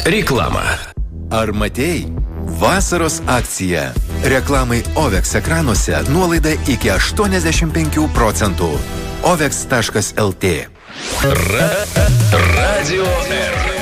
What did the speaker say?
Reklama. Ar matei? Vasaros akcija. Reklamai OVEX ekranuose nuolaida iki 85%. OVEX.lt. Radio R.